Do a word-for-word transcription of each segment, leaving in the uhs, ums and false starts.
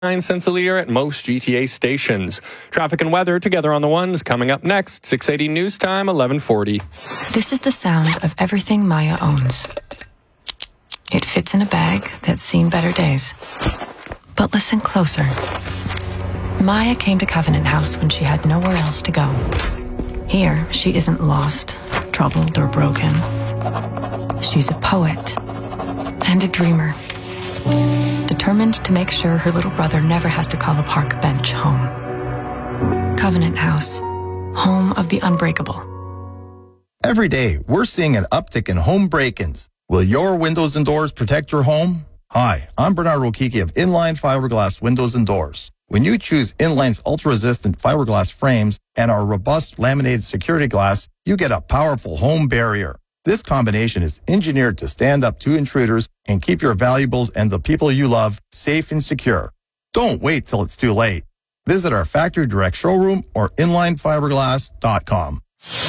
cents a liter at most G T A stations. Traffic and weather together on the ones coming up next. six eighty News Time, eleven forty. This is the sound of everything Maya owns. It fits in a bag that's seen better days. But listen closer. Maya came to Covenant House when she had nowhere else to go. Here, she isn't lost, troubled, or broken. She's a poet and a dreamer, determined to make sure her little brother never has to call a park bench home. Covenant House, home of the unbreakable. Every day, we're seeing an uptick in home break-ins. Will your windows and doors protect your home? Hi, I'm Bernard Rokiki of Inline Fiberglass Windows and Doors. When you choose Inline's ultra-resistant fiberglass frames and our robust laminated security glass, you get a powerful home barrier. This combination is engineered to stand up to intruders and keep your valuables and the people you love safe and secure. Don't wait till it's too late. Visit our factory direct showroom or inline fiberglass dot com.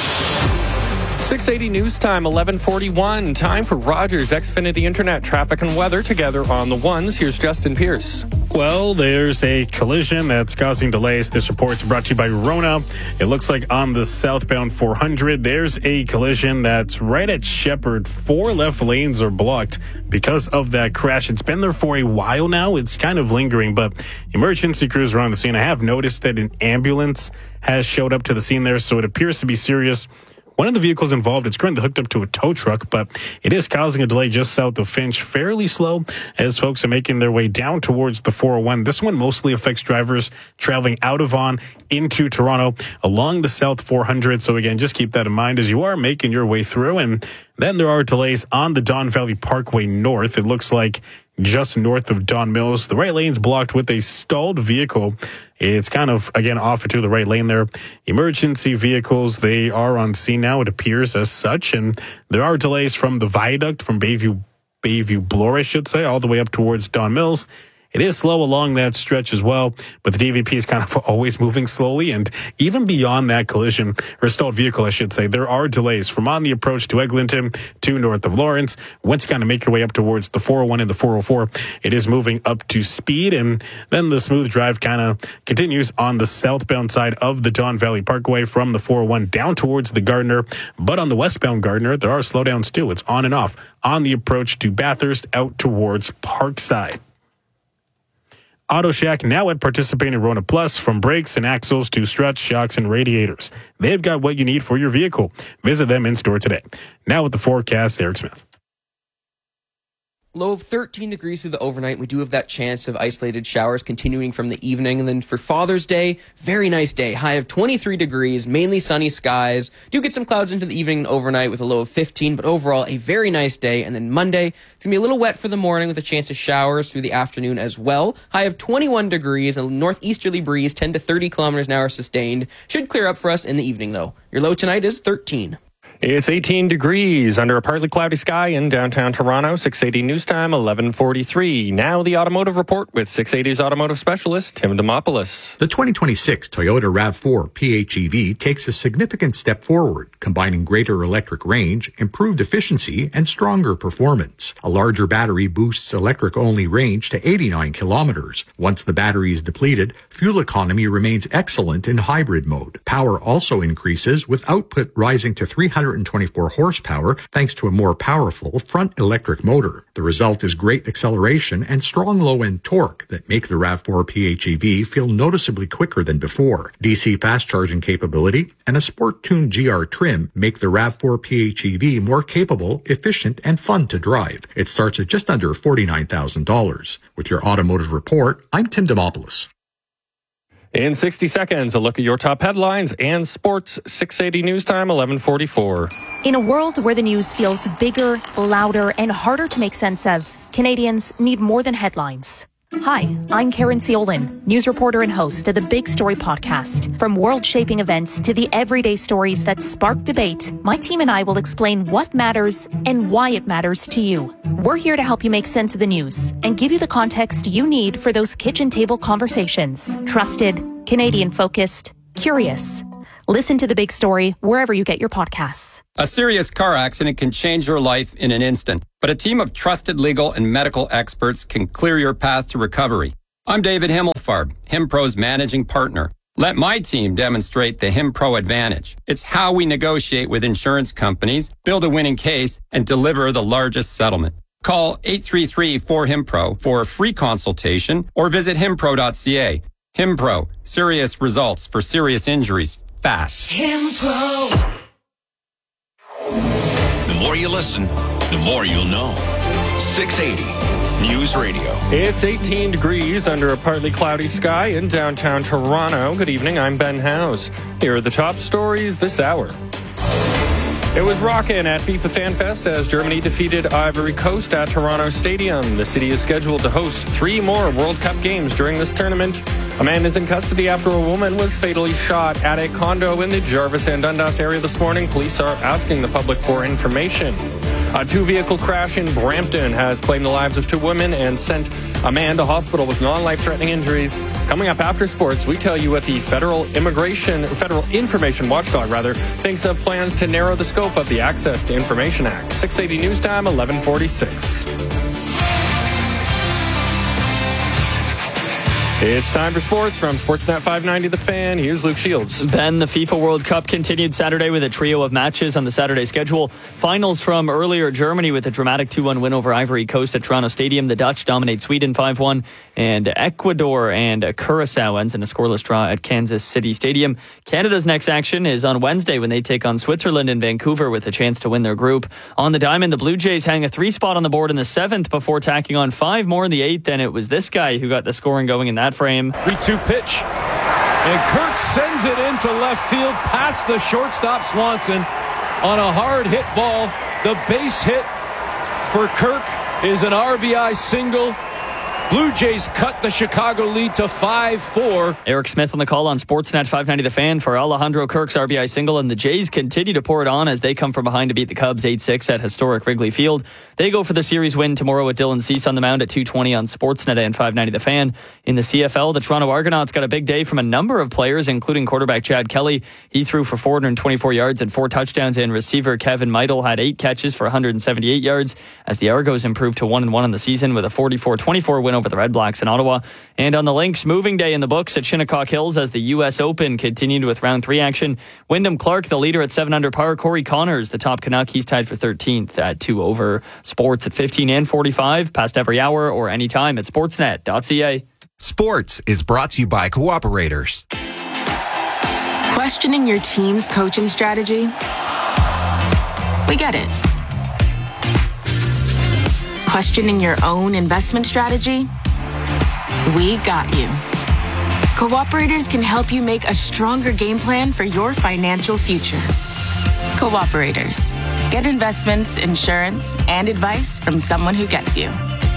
six eighty News Time, eleven forty-one. Time for Rogers Xfinity Internet traffic and weather together on the ones. Here's Justin Pierce. Well, there's a collision that's causing delays. This report's brought to you by Rona. It looks like on the southbound four hundred, there's a collision that's right at Shepherd. Four left lanes are blocked because of that crash. It's been there for a while now. It's kind of lingering, but emergency crews are on the scene. I have noticed that an ambulance has showed up to the scene there, so it appears to be serious. One of the vehicles involved is currently hooked up to a tow truck, but it is causing a delay just south of Finch, fairly slow as folks are making their way down towards the four oh one. This one mostly affects drivers traveling out of Vaughan into Toronto along the South four hundred. So again, just keep that in mind as you are making your way through. And then there are delays on the Don Valley Parkway North. It looks like just north of Don Mills, the right lane's blocked with a stalled vehicle. It's kind of, again, off to the right lane there. Emergency vehicles, they are on scene now, it appears as such. And there are delays from the viaduct from Bayview, Bayview Bloor, I should say, all the way up towards Don Mills. It is slow along that stretch as well, but the D V P is kind of always moving slowly. And even beyond that collision, or stalled vehicle, I should say, there are delays from on the approach to Eglinton to north of Lawrence. Once you kind of make your way up towards the four oh one and the four oh four, it is moving up to speed. And then the smooth drive kind of continues on the southbound side of the Don Valley Parkway from the four oh one down towards the Gardner. But on the westbound Gardner, there are slowdowns too. It's on and off on the approach to Bathurst out towards Parkside. Auto Shack now at participating Rona Plus, from brakes and axles to struts, shocks, and radiators. They've got what you need for your vehicle. Visit them in store today. Now with the forecast, Eric Smith. Low of thirteen degrees through the overnight. We do have that chance of isolated showers continuing from the evening. And then for Father's Day, very nice day. High of twenty-three degrees, mainly sunny skies. Do get some clouds into the evening and overnight with a low of fifteen, but overall a very nice day. And then Monday, it's going to be a little wet for the morning with a chance of showers through the afternoon as well. High of twenty-one degrees, a northeasterly breeze, ten to thirty kilometers an hour sustained. Should clear up for us in the evening though. Your low tonight is thirteen. It's eighteen degrees under a partly cloudy sky in downtown Toronto. six eighty News Time, eleven forty-three. Now the Automotive Report with six eighty's automotive specialist, Tim Demopoulos. The twenty twenty-six Toyota RAV four P H E V takes a significant step forward, combining greater electric range, improved efficiency, and stronger performance. A larger battery boosts electric-only range to eighty-nine kilometers. Once the battery is depleted, fuel economy remains excellent in hybrid mode. Power also increases, with output rising to three hundred twenty-four horsepower thanks to a more powerful front electric motor. The result is great acceleration and strong low-end torque that make the RAV four P H E V feel noticeably quicker than before. D C fast charging capability and a sport-tuned G R trim make the RAV four P H E V more capable, efficient, and fun to drive. It starts at just under forty-nine thousand dollars. With your Automotive Report, I'm Tim Demopoulos. In sixty seconds, a look at your top headlines and sports. six eighty News Time, eleven forty-four. In a world where the news feels bigger, louder, and harder to make sense of, Canadians need more than headlines. Hi, I'm Karen Ciolin, news reporter and host of the Big Story podcast. From world-shaping events to the everyday stories that spark debate, my team and I will explain what matters and why it matters to you. We're here to help you make sense of the news and give you the context you need for those kitchen table conversations. Trusted, Canadian-focused, curious. Listen to The Big Story wherever you get your podcasts. A serious car accident can change your life in an instant, but a team of trusted legal and medical experts can clear your path to recovery. I'm David Himmelfarb, HimPro's managing partner. Let my team demonstrate the HimPro advantage. It's how we negotiate with insurance companies, build a winning case, and deliver the largest settlement. Call eight three three, four, HIMPRO for a free consultation or visit himpro dot c a. HimPro, serious results for serious injuries, fast. HimPro. The more you listen, the more you'll know. six eighty News Radio. It's eighteen degrees under a partly cloudy sky in downtown Toronto. Good evening, I'm Ben Howes. Here are the top stories this hour. It was rockin' at FIFA FanFest as Germany defeated Ivory Coast at Toronto Stadium. The city is scheduled to host three more World Cup games during this tournament. A man is in custody after a woman was fatally shot at a condo in the Jarvis and Dundas area this morning. Police are asking the public for information. A two-vehicle crash in Brampton has claimed the lives of two women and sent a man to hospital with non-life-threatening injuries. Coming up after sports, we tell you what the Federal Immigration, Federal Information Watchdog, rather, thinks of plans to narrow the scope of the Access to Information Act. six eighty News Time, eleven forty-six. It's time for sports from Sportsnet five ninety The Fan. Here's Luke Shields. Ben, the FIFA World Cup continued Saturday with a trio of matches on the Saturday schedule. Finals from earlier Germany with a dramatic two one win over Ivory Coast at Toronto Stadium. The Dutch dominate Sweden five one, and Ecuador and Curacao ends in a scoreless draw at Kansas City Stadium. Canada's next action is on Wednesday when they take on Switzerland in Vancouver with a chance to win their group. On the diamond, the Blue Jays hang a three spot on the board in the seventh before tacking on five more in the eighth, and it was this guy who got the scoring going in that frame. three two pitch, and Kirk sends it into left field past the shortstop Swanson on a hard hit ball. The base hit for Kirk is an R B I single. Blue Jays cut the Chicago lead to five four. Eric Smith on the call on Sportsnet five ninety The Fan for Alejandro Kirk's R B I single, and the Jays continue to pour it on as they come from behind to beat the Cubs eight six at historic Wrigley Field. They go for the series win tomorrow with Dylan Cease on the mound at two twenty on Sportsnet and five ninety The Fan. In the C F L, the Toronto Argonauts got a big day from a number of players, including quarterback Chad Kelly. He threw for four hundred twenty-four yards and four touchdowns, and receiver Kevin Meidel had eight catches for one hundred seventy-eight yards as the Argos improved to one and one on the season with a forty-four twenty-four win over the Red Blacks in Ottawa. And on the Lynx, moving day in the books at Shinnecock Hills as the U S Open continued with round three action. Wyndham Clark, the leader at seven under par. Corey Connors, the top Canuck, he's tied for thirteenth at two over. Sports at fifteen and forty-five, past every hour or anytime at sportsnet dot c a. Sports is brought to you by Cooperators. Questioning your team's coaching strategy? We get it. Questioning your own investment strategy? We got you. Cooperators can help you make a stronger game plan for your financial future. Cooperators. Get investments, insurance, and advice from someone who gets you.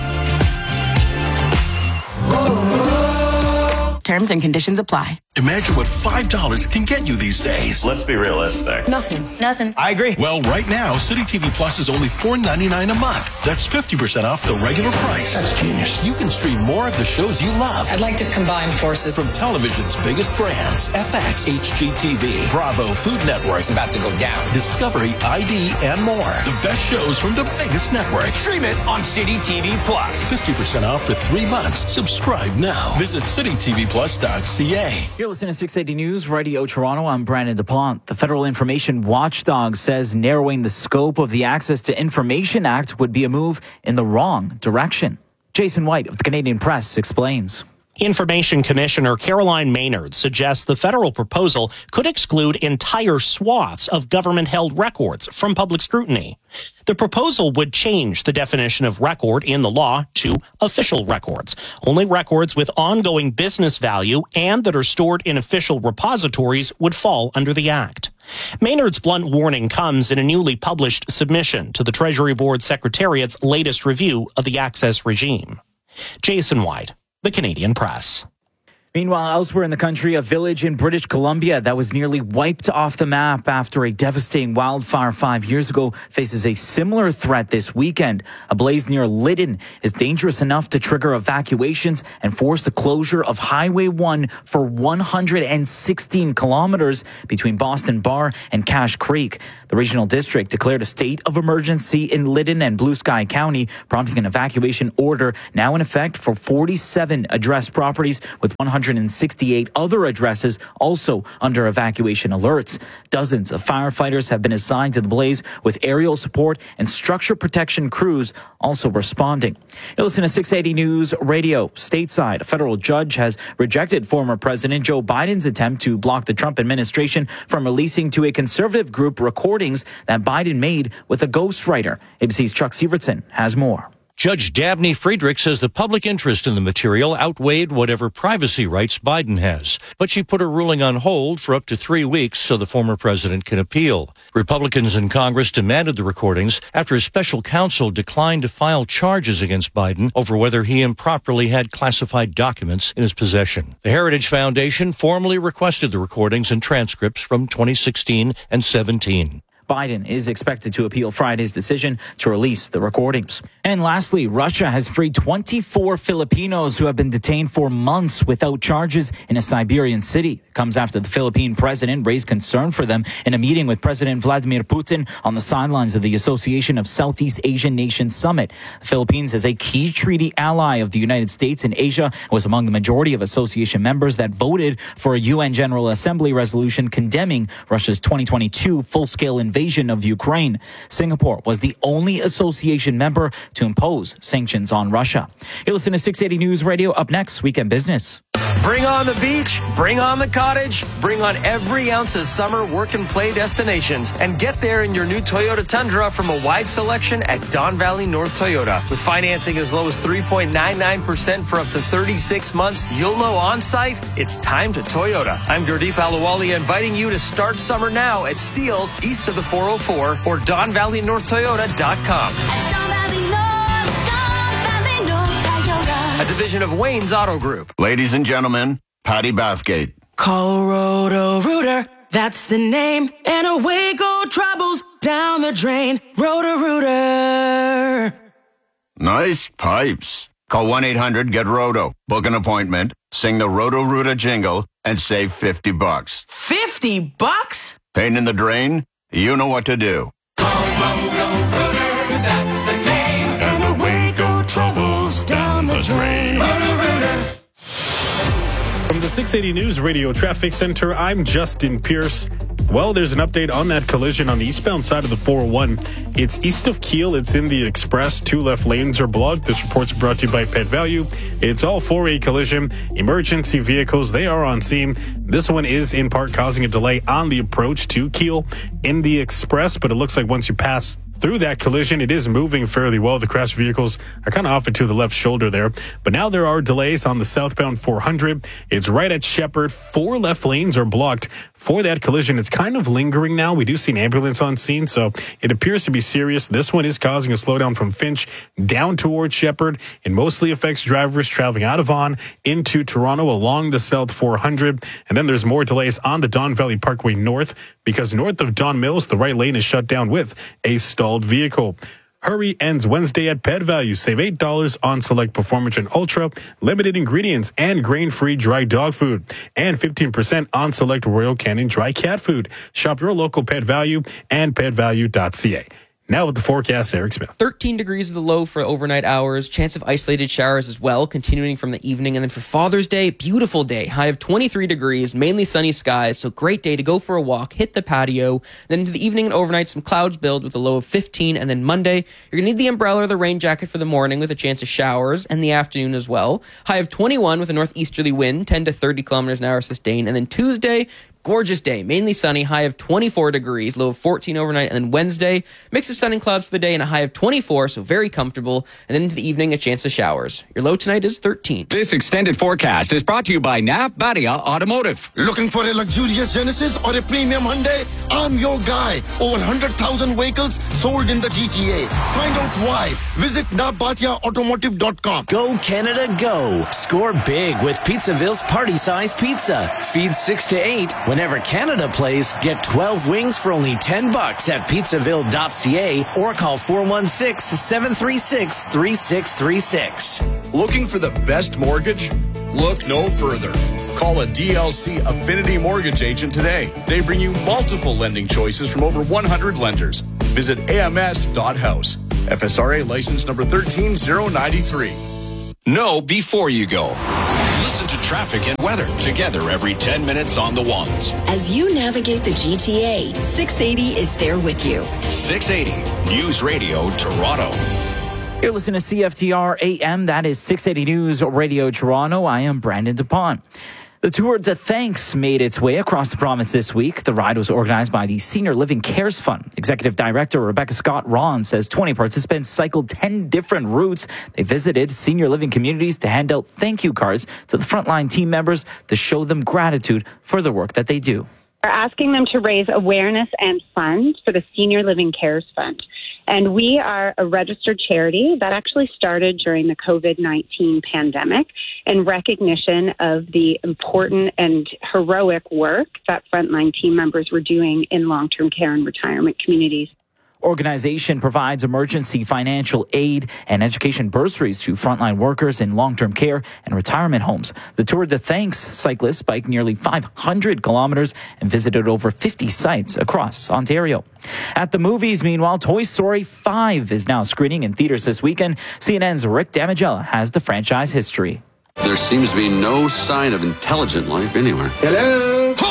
Terms and conditions apply. Imagine what five dollars can get you these days. Let's be realistic. Nothing. Nothing. I agree. Well, right now, City T V Plus is only four ninety-nine a month. That's fifty percent off the regular price. That's genius. You can stream more of the shows you love. I'd like to combine forces. From television's biggest brands, F X, H G T V, Bravo, Food Network. It's about to go down. Discovery, I D, and more. The best shows from the biggest networks. Stream it on City T V Plus. fifty percent off for three months. Subscribe now. Visit city t v plus dot c a. You're listening to six eighty News Radio Toronto. I'm Brandon DuPont. The Federal Information Watchdog says narrowing the scope of the Access to Information Act would be a move in the wrong direction. Jason White of the Canadian Press explains. Information Commissioner Caroline Maynard suggests the federal proposal could exclude entire swaths of government-held records from public scrutiny. The proposal would change the definition of record in the law to official records. Only records with ongoing business value and that are stored in official repositories would fall under the Act. Maynard's blunt warning comes in a newly published submission to the Treasury Board Secretariat's latest review of the access regime. Jason White, The Canadian Press. Meanwhile, elsewhere in the country, a village in British Columbia that was nearly wiped off the map after a devastating wildfire five years ago faces a similar threat this weekend. A blaze near Lytton is dangerous enough to trigger evacuations and force the closure of Highway one for one hundred sixteen kilometers between Boston Bar and Cache Creek. The regional district declared a state of emergency in Lytton and Blue Sky County, prompting an evacuation order now in effect for forty-seven addressed properties, with one hundred sixty-eight other addresses also under evacuation alerts. Dozens of firefighters have been assigned to the blaze, with aerial support and structure protection crews also responding. You listen to six eighty News Radio. Stateside, a federal judge has rejected former President Joe Biden's attempt to block the Trump administration from releasing to a conservative group recordings that Biden made with a ghostwriter. A B C's Chuck Severson has more. Judge Dabney Friedrich says the public interest in the material outweighed whatever privacy rights Biden has. But she put her ruling on hold for up to three weeks so the former president can appeal. Republicans in Congress demanded the recordings after a special counsel declined to file charges against Biden over whether he improperly had classified documents in his possession. The Heritage Foundation formally requested the recordings and transcripts from twenty sixteen and seventeen. Biden is expected to appeal Friday's decision to release the recordings. And lastly, Russia has freed twenty-four Filipinos who have been detained for months without charges in a Siberian city. It comes after the Philippine president raised concern for them in a meeting with President Vladimir Putin on the sidelines of the Association of Southeast Asian Nations Summit. The Philippines is a key treaty ally of the United States in Asia and was among the majority of association members that voted for a U N General Assembly resolution condemning Russia's twenty twenty-two full-scale invasion invasion of Ukraine. Singapore was the only association member to impose sanctions on Russia. You listen to six eighty News Radio. Up next, Weekend Business. Bring on the beach, bring on the cottage, bring on every ounce of summer work and play destinations, and get there in your new Toyota Tundra from a wide selection at Don Valley North Toyota. With financing as low as three point nine nine percent for up to thirty-six months, you'll know on site it's time to Toyota. I'm Gurdeep Ahluwalia, inviting you to start summer now at Steeles east of the four oh four or don valley north toyota dot com. A division of Wayne's Auto Group. Ladies and gentlemen, Patty Bathgate. Call Roto-Rooter, that's the name, and away go troubles down the drain. Roto-Rooter. Nice pipes. Call one eight hundred get roto. Book an appointment, sing the Roto-Rooter jingle, and save fifty bucks. fifty bucks? Pain in the drain? You know what to do. Call Roto-Rooter, that's the name, and away go troubles down the drain. From the six eighty News Radio Traffic Center, I'm Justin Pierce. Well, there's an update on that collision on the eastbound side of the four oh one. It's east of Kiel. It's in the Express. Two left lanes are blocked. This report's brought to you by Pet Value. It's all four-way collision. Emergency vehicles, they are on scene. This one is in part causing a delay on the approach to Kiel in the Express, but it looks like once you pass through that collision, it is moving fairly well. The crashed vehicles are kind of off into the left shoulder there. But now there are delays on the southbound four hundred. It's right at Shepherd. Four left lanes are blocked for that collision. It's kind of lingering now. We do see an ambulance on scene, so it appears to be serious. This one is causing a slowdown from Finch down towards Shepherd. It mostly affects drivers traveling out of Vaughan into Toronto along the south four hundred. And then there's more delays on the Don Valley Parkway North because north of Don Mills, the right lane is shut down with a stalled vehicle. Hurry ends Wednesday at Pet Value. Save eight dollars on select Performance and Ultra, limited ingredients, and grain-free dry dog food, and fifteen percent on select Royal Canin dry cat food. Shop your local Pet Value and pet value dot c a. Now with the forecast, Eric Smith. thirteen degrees is the low for overnight hours. Chance of isolated showers as well, continuing from the evening. And then for Father's Day, beautiful day. High of twenty-three degrees, mainly sunny skies. So great day to go for a walk, hit the patio. Then into the evening and overnight, some clouds build with a low of fifteen. And then Monday, you're going to need the umbrella or the rain jacket for the morning with a chance of showers, and the afternoon as well. High of twenty-one with a northeasterly wind, ten to thirty kilometers an hour sustained. And then Tuesday, gorgeous day, mainly sunny, high of twenty-four degrees, low of fourteen overnight. And then Wednesday, mix of sun and clouds for the day and a high of twenty-four, so very comfortable. And then into the evening, a chance of showers. Your low tonight is thirteen. This extended forecast is brought to you by Nav Badia Automotive. Looking for a luxurious Genesis or a premium Hyundai? I'm your guy. Over one hundred thousand vehicles sold in the G T A. Find out why. Visit nav badia automotive dot com. Go Canada, go. Score big with Pizzaville's party-sized pizza. Feed six to eight. Whenever Canada plays, get twelve wings for only ten bucks at pizzaville dot c a or call four one six, seven three six, three six three six. Looking for the best mortgage? Look no further. Call a D L C Affinity Mortgage agent today. They bring you multiple lending choices from over one hundred lenders. Visit A M S dot house. F S R A license number one three zero nine three. Know before you go. Listen to traffic and weather together every ten minutes on the ones. As you navigate the G T A, six eighty is there with you. six eighty News Radio Toronto. You're listening to C F T R A M. That is six eighty News Radio Toronto. I am Brandon DuPont. The Tour de Thanks made its way across the province this week. The ride was organized by the Senior Living Cares Fund. Executive Director Rebecca Scott-Ron says twenty participants cycled ten different routes. They visited senior living communities to hand out thank you cards to the frontline team members to show them gratitude for the work that they do. We're asking them to raise awareness and funds for the Senior Living Cares Fund. And we are a registered charity that actually started during the covid nineteen pandemic in recognition of the important and heroic work that frontline team members were doing in long-term care and retirement communities. Organization provides emergency financial aid and education bursaries to frontline workers in long-term care and retirement homes. The Tour de Thanks cyclists biked nearly five hundred kilometers and visited over fifty sites across Ontario. At the movies, meanwhile, Toy Story five is now screening in theaters this weekend. C N N's Rick Damigella has the franchise history. There seems to be no sign of intelligent life anywhere. Hello?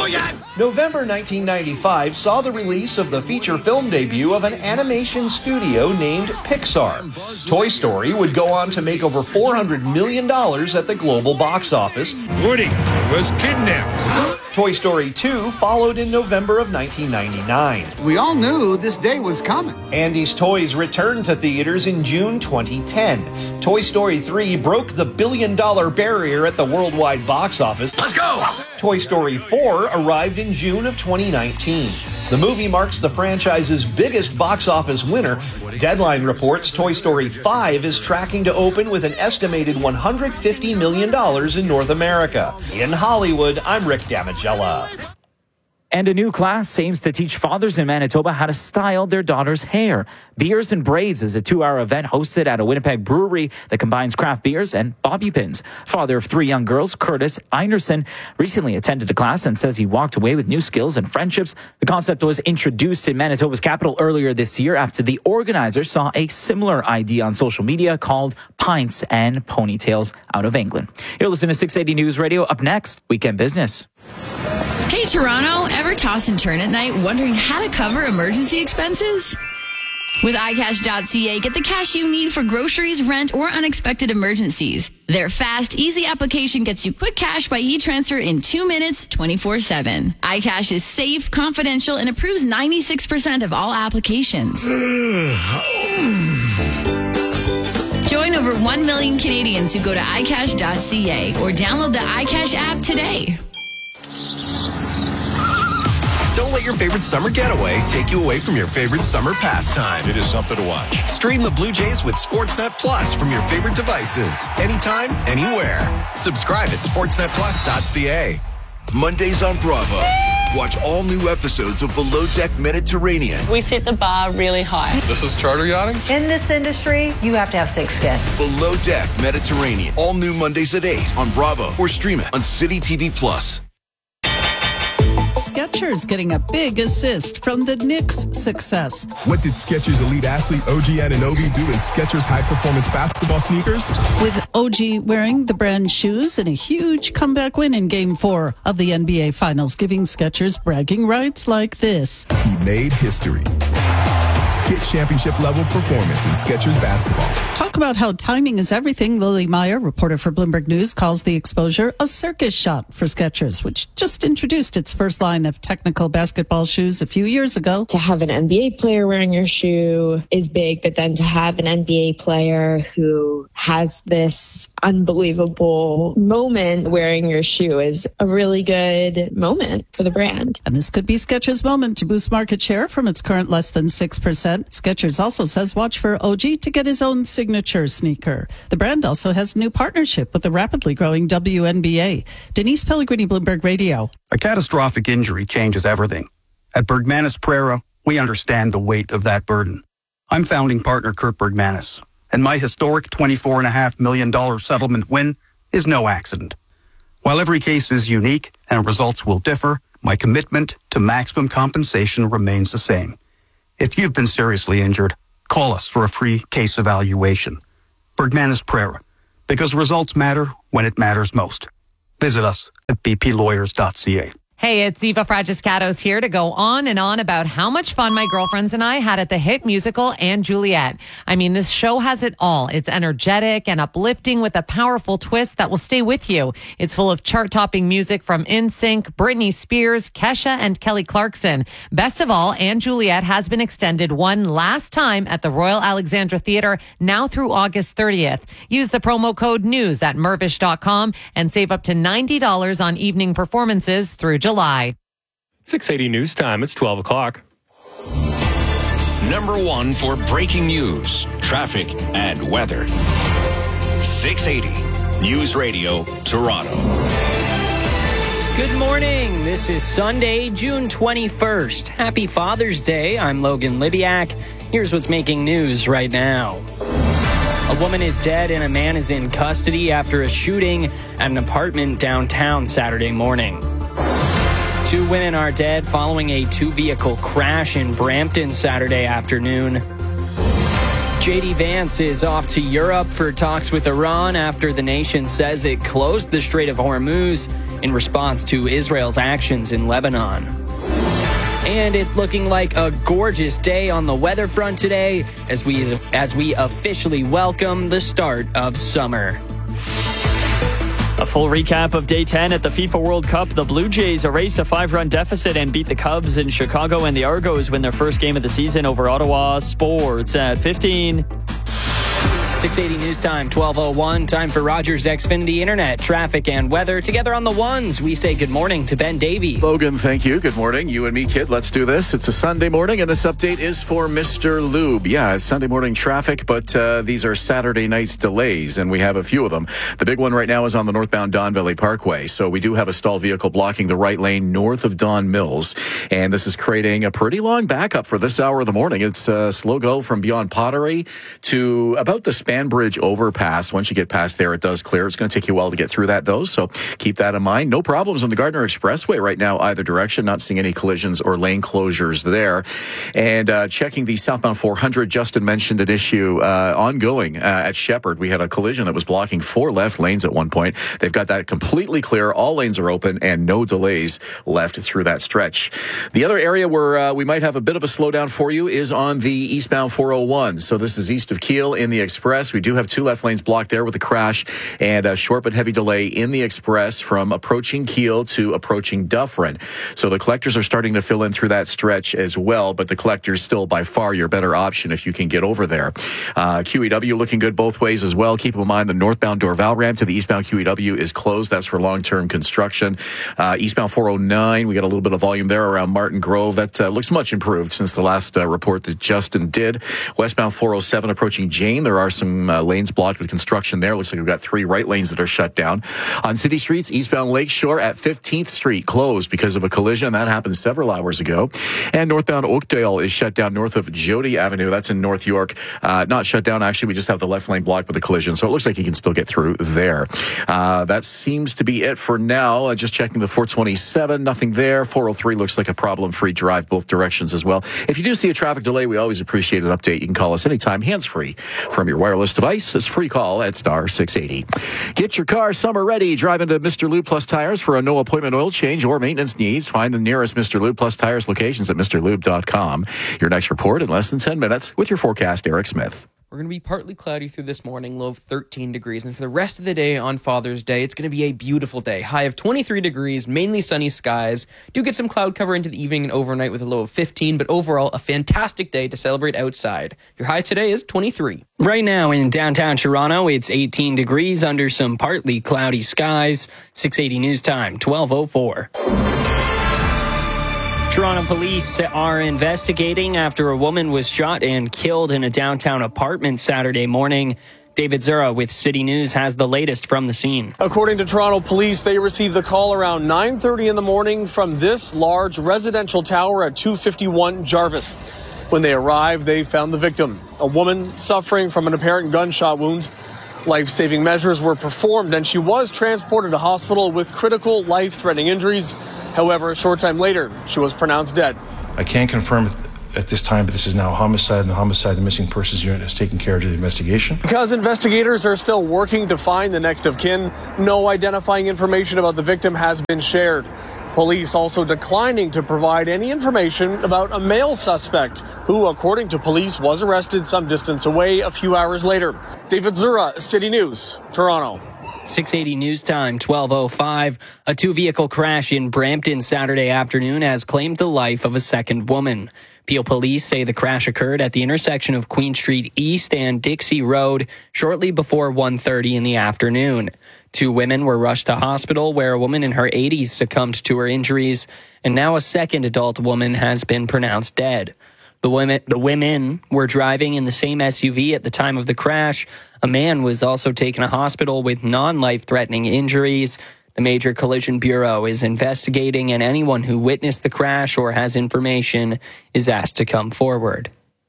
November nineteen ninety-five saw the release of the feature film debut of an animation studio named Pixar. Toy Story would go on to make over four hundred million dollars at the global box office. Woody was kidnapped. Toy Story two followed in November of nineteen ninety-nine. We all knew this day was coming. Andy's Toys returned to theaters in June twenty ten. Toy Story three broke the billion dollar barrier at the worldwide box office. Let's go! Toy Story four arrived in June of twenty nineteen. The movie marks the franchise's biggest box office winner. Deadline reports Toy Story five is tracking to open with an estimated one hundred fifty million dollars in North America. In Hollywood, I'm Rick Damigella. And a new class aims to teach fathers in Manitoba how to style their daughter's hair. Beers and Braids is a two-hour event hosted at a Winnipeg brewery that combines craft beers and bobby pins. Father of three young girls, Curtis Einerson, recently attended a class and says he walked away with new skills and friendships. The concept was introduced in Manitoba's capital earlier this year after the organizers saw a similar idea on social media called Pints and Ponytails out of England. You're listening to six eighty News Radio. Up next, Weekend Business. Hey, Toronto, ever toss and turn at night wondering how to cover emergency expenses? With i cash dot c a, get the cash you need for groceries, rent, or unexpected emergencies. Their fast, easy application gets you quick cash by e-transfer in two minutes, twenty-four seven. iCash is safe, confidential, and approves ninety-six percent of all applications. Join over one million Canadians who go to i cash dot c a or download the iCash app today. Don't let your favorite summer getaway take you away from your favorite summer pastime. It is something to watch. Stream the Blue Jays with Sportsnet Plus from your favorite devices. Anytime, anywhere. Subscribe at sportsnet plus dot c a. Mondays on Bravo. Watch all new episodes of Below Deck Mediterranean. We set the bar really high. This is charter yachting? In this industry, you have to have thick skin. Below Deck Mediterranean. All new Mondays at eight on Bravo or stream it on City T V Plus. Skechers getting a big assist from the Knicks' success. What did Skechers elite athlete O G Anunoby do in Skechers high-performance basketball sneakers? With O G wearing the brand shoes in a huge comeback win in Game four of the N B A Finals, giving Skechers bragging rights like this. He made history. Get championship-level performance in Skechers basketball. Talk about how timing is everything. Lily Meyer, reporter for Bloomberg News, calls the exposure a circus shot for Skechers, which just introduced its first line of technical basketball shoes a few years ago. To have an N B A player wearing your shoe is big, but then to have an N B A player who has this unbelievable moment wearing your shoe is a really good moment for the brand. And this could be Skechers' moment to boost market share from its current less than six percent. Skechers also says watch for O G to get his own signature sneaker. The brand also has a new partnership with the rapidly growing W N B A. Denise Pellegrini, Bloomberg Radio. A catastrophic injury changes everything. At Bergmanis Prera, we understand the weight of that burden. I'm founding partner Kurt Bergmanis, and my historic twenty-four point five million dollars settlement win is no accident. While every case is unique and results will differ, my commitment to maximum compensation remains the same. If you've been seriously injured, call us for a free case evaluation. Bergmanis Prera, because results matter when it matters most. Visit us at b p lawyers dot c a. Hey, it's Eva Fragiscatos here to go on and on about how much fun my girlfriends and I had at the hit musical And Juliet. I mean, this show has it all. It's energetic and uplifting with a powerful twist that will stay with you. It's full of chart-topping music from N Sync, Britney Spears, Kesha, and Kelly Clarkson. Best of all, And Juliet has been extended one last time at the Royal Alexandra Theatre, now through August thirtieth. Use the promo code NEWS at mervish dot com and save up to ninety dollars on evening performances through July. six eighty News Time. It's twelve o'clock. Number one for breaking news, traffic, and weather. six eighty News Radio, Toronto. Good morning. This is Sunday, June twenty-first. Happy Father's Day. I'm Logan Libiak. Here's what's making news right now. A woman is dead and a man is in custody after a shooting at an apartment downtown Saturday morning. Two women are dead following a two-vehicle crash in Brampton Saturday afternoon. J D Vance is off to Europe for talks with Iran after the nation says it closed the Strait of Hormuz in response to Israel's actions in Lebanon. And it's looking like a gorgeous day on the weather front today as we as we officially welcome the start of summer. A full recap of Day ten at the FIFA World Cup. The Blue Jays erase a five-run deficit and beat the Cubs in Chicago, and the Argos win their first game of the season over Ottawa. Sports at fifteen. six eighty News Time, twelve oh one. Time for Rogers Xfinity Internet, traffic, and weather. Together on the ones, we say good morning to Ben Davey. Logan, thank you. Good morning. You and me, kid. Let's do this. It's a Sunday morning, and this update is for Mister Lube. Yeah, it's Sunday morning traffic, but uh, these are Saturday night's delays, and we have a few of them. The big one right now is on the northbound Don Valley Parkway. So we do have a stalled vehicle blocking the right lane north of Don Mills, and this is creating a pretty long backup for this hour of the morning. It's a slow go from beyond Pottery to about the Spanbridge overpass. Once you get past there, it does clear. It's going to take you a while to get through that, though, so keep that in mind. No problems on the Gardner Expressway right now, either direction. Not seeing any collisions or lane closures there. And uh, checking the southbound four hundred, Justin mentioned an issue uh, ongoing uh, at Shepherd. We had a collision that was blocking four left lanes at one point. They've got that completely clear. All lanes are open and no delays left through that stretch. The other area where uh, we might have a bit of a slowdown for you is on the eastbound four oh one. So this is east of Kiel in the Express. We do have two left lanes blocked there with a crash and a short but heavy delay in the Express from approaching Kiel to approaching Dufferin. So the collectors are starting to fill in through that stretch as well, but the collector's still by far your better option if you can get over there. Uh, Q E W looking good both ways as well. Keep in mind the northbound Dorval ramp to the eastbound Q E W is closed. That's for long-term construction. Uh, eastbound four oh nine, we got a little bit of volume there around Martin Grove. That uh, looks much improved since the last uh, report that Justin did. Westbound four oh seven approaching Jane. There are some uh, lanes blocked with construction there. Looks like we've got three right lanes that are shut down. On city streets, eastbound Lakeshore at fifteenth Street closed because of a collision. That happened several hours ago. And northbound Oakdale is shut down north of Jody Avenue. That's in North York. Uh, not shut down, actually. We just have the left lane blocked with a collision. So it looks like you can still get through there. Uh, that seems to be it for now. Uh, just checking the four twenty-seven. Nothing there. four oh three looks like a problem-free drive both directions as well. If you do see a traffic delay, we always appreciate an update. You can call us anytime, hands-free from your wireless wireless device. This free call at star six eighty. Get your car summer ready. Drive into Mister Lube Plus Tires for a no appointment oil change or maintenance needs. Find the nearest Mister Lube Plus Tires locations at Mr Lube dot com. Your next report in less than ten minutes with your forecast, Eric Smith. We're going to be partly cloudy through this morning, low of thirteen degrees. And for the rest of the day on Father's Day, it's going to be a beautiful day. High of twenty-three degrees, mainly sunny skies. Do get some cloud cover into the evening and overnight with a low of fifteen, but overall, a fantastic day to celebrate outside. Your high today is twenty-three. Right now in downtown Toronto, it's eighteen degrees under some partly cloudy skies. six eighty News Time, twelve oh four. Toronto police are investigating after a woman was shot and killed in a downtown apartment Saturday morning. David Zura with City News has the latest from the scene. According to Toronto police, they received the call around nine thirty in the morning from this large residential tower at two fifty-one Jarvis. When they arrived, they found the victim, a woman suffering from an apparent gunshot wound. Life-saving measures were performed, and she was transported to hospital with critical life-threatening injuries. However, a short time later, she was pronounced dead. I can't confirm at this time, but this is now a homicide, and the homicide and missing persons unit has taken care of the investigation. Because investigators are still working to find the next of kin, no identifying information about the victim has been shared. Police also declining to provide any information about a male suspect who, according to police, was arrested some distance away a few hours later. David Zura, City News, Toronto. six eighty News Time, twelve oh five. A two-vehicle crash in Brampton Saturday afternoon has claimed the life of a second woman. Peel police say the crash occurred at the intersection of Queen Street East and Dixie Road shortly before one thirty in the afternoon. Two women were rushed to hospital where a woman in her eighties succumbed to her injuries, and now a second adult woman has been pronounced dead. The women, the women were driving in the same S U V at the time of the crash. A man was also taken to hospital with non-life-threatening injuries. The Major Collision Bureau is investigating, and anyone who witnessed the crash or has information is asked to come forward.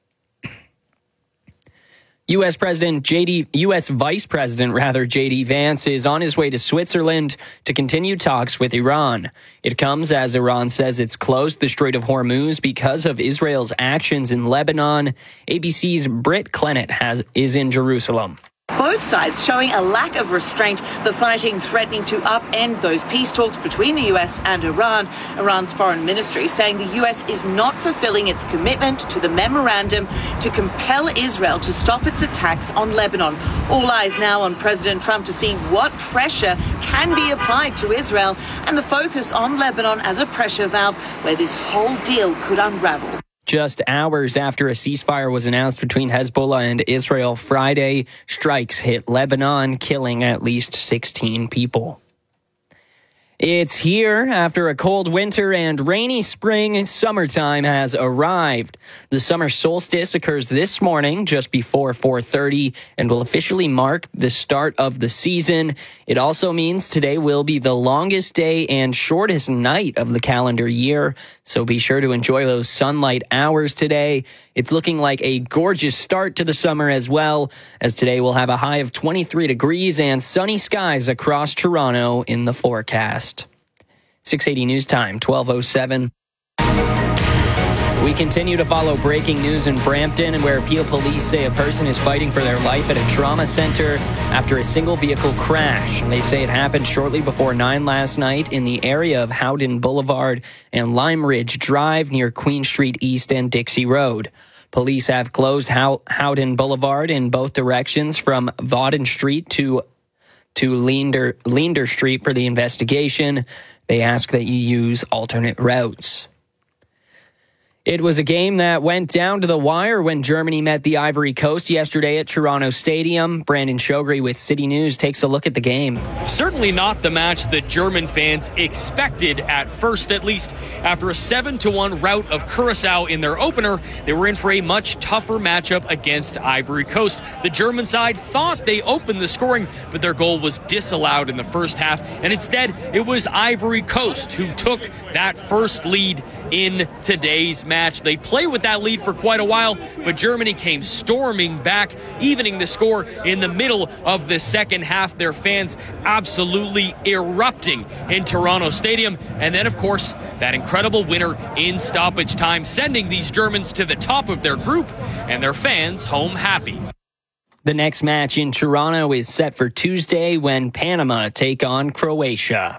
U S President J D, U S Vice President rather J D Vance is on his way to Switzerland to continue talks with Iran. It comes as Iran says it's closed the Strait of Hormuz because of Israel's actions in Lebanon. A B C's Britt Clennett has is in Jerusalem. Both sides showing a lack of restraint, the fighting threatening to upend those peace talks between the U S and Iran. Iran's foreign ministry saying the U S is not fulfilling its commitment to the memorandum to compel Israel to stop its attacks on Lebanon. All eyes now on President Trump to see what pressure can be applied to Israel and the focus on Lebanon as a pressure valve where this whole deal could unravel. Just hours after a ceasefire was announced between Hezbollah and Israel Friday, strikes hit Lebanon, killing at least sixteen people. It's here after a cold winter and rainy spring. Summertime has arrived. The summer solstice occurs this morning just before four thirty and will officially mark the start of the season. It also means today will be the longest day and shortest night of the calendar year. So be sure to enjoy those sunlight hours today. It's looking like a gorgeous start to the summer as well, as today we'll have a high of twenty-three degrees and sunny skies across Toronto in the forecast. six eighty News Time, twelve oh seven. We continue to follow breaking news in Brampton, where Peel police say a person is fighting for their life at a trauma center after a single vehicle crash. They say it happened shortly before nine last night in the area of Howden Boulevard and Lime Ridge Drive near Queen Street East and Dixie Road. Police have closed How- Howden Boulevard in both directions from Vauden Street to to Leander, Leander Street for the investigation. They ask that you use alternate routes. It was a game that went down to the wire when Germany met the Ivory Coast yesterday at Toronto Stadium. Brandon Shogri with City News takes a look at the game. Certainly not the match that German fans expected at first, at least. After a seven to one rout of Curacao in their opener, they were in for a much tougher matchup against Ivory Coast. The German side thought they opened the scoring, but their goal was disallowed in the first half, and instead it was Ivory Coast who took that first lead in today's match. They played with that lead for quite a while, but Germany came storming back, evening the score in the middle of the second half. Their fans absolutely erupting in Toronto Stadium. And then, of course, that incredible winner in stoppage time, sending these Germans to the top of their group and their fans home happy. The next match in Toronto is set for Tuesday when Panama take on Croatia.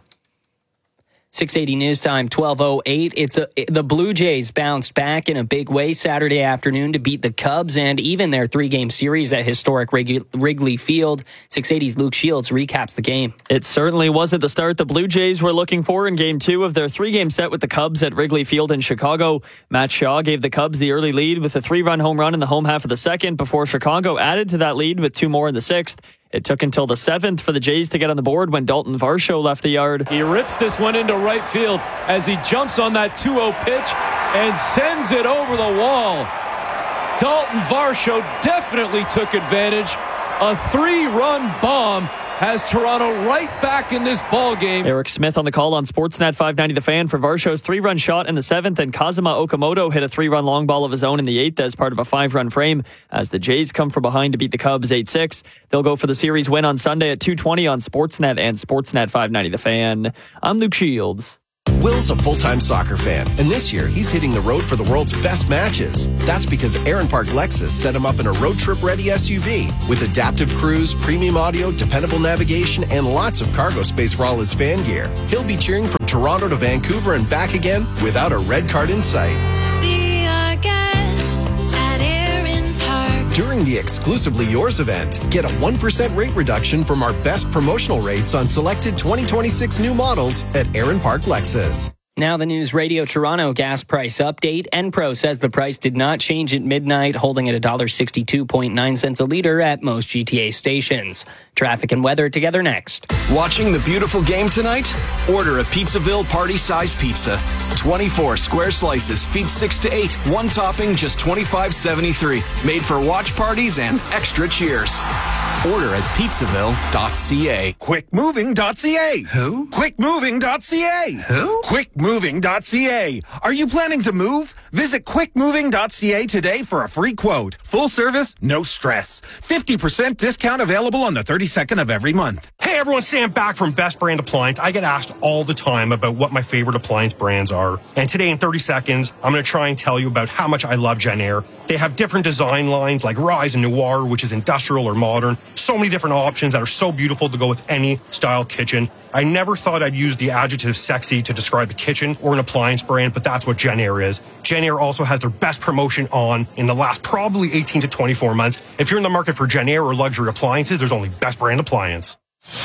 six eighty News Time, twelve oh eight. It's a, the Blue Jays bounced back in a big way Saturday afternoon to beat the Cubs and even their three-game series at historic Wrigley Field. six eighty's Luke Shields recaps the game. It certainly wasn't the start the Blue Jays were looking for in Game two of their three-game set with the Cubs at Wrigley Field in Chicago. Matt Shaw gave the Cubs the early lead with a three-run home run in the home half of the second before Chicago added to that lead with two more in the sixth. It took until the seventh for the Jays to get on the board when Dalton Varsho left the yard. He rips this one into right field as he jumps on that two oh pitch and sends it over the wall. Dalton Varsho definitely took advantage. A three-run bomb has Toronto right back in this ball game. Eric Smith on the call on Sportsnet five ninety The Fan for Varsho's three-run shot in the seventh, and Kazuma Okamoto hit a three-run long ball of his own in the eighth as part of a five-run frame as the Jays come from behind to beat the Cubs eight six. They'll go for the series win on Sunday at two twenty on Sportsnet and Sportsnet five ninety The Fan. I'm Luke Shields. Will's a full-time soccer fan, and this year he's hitting the road for the world's best matches. That's because Aaron Park Lexus set him up in a road trip-ready S U V with adaptive cruise, premium audio, dependable navigation, and lots of cargo space for all his fan gear. He'll be cheering from Toronto to Vancouver and back again without a red card in sight. Be our guest at Aaron Park. During the Exclusively Yours event, get a one percent rate reduction from our best promotional rates on selected twenty twenty-six new models at Aaron Park Lexus. Now the News Radio Toronto gas price update. Enpro says the price did not change at midnight, holding at one dollar sixty-two point nine cents a liter at most G T A stations. Traffic and weather together next. Watching the beautiful game tonight? Order a Pizzaville party-size pizza. twenty-four square slices, feed six to eight. One topping, just twenty-five seventy-three. Made for watch parties and extra cheers. Order at pizzaville dot c a. quick moving dot c a. Who? quick moving dot c a. Who? quick moving dot c a. Are you planning to move? Visit quick moving dot c a today for a free quote. Full service, no stress. fifty percent discount available on the thirty-second of every month. Hey everyone, Sam back from Best Brand Appliance. I get asked all the time about what my favorite appliance brands are. And today in thirty seconds, I'm going to try and tell you about how much I love Jenn-Air. They have different design lines like Rise and Noir, which is industrial or modern. So many different options that are so beautiful to go with any style kitchen. I never thought I'd use the adjective sexy to describe a kitchen or an appliance brand, but that's what Jenn-Air is. Jenn-Air also has their best promotion on in the last probably eighteen to twenty-four months. If you're in the market for Jenn-Air or luxury appliances, there's only Best Brand Appliance.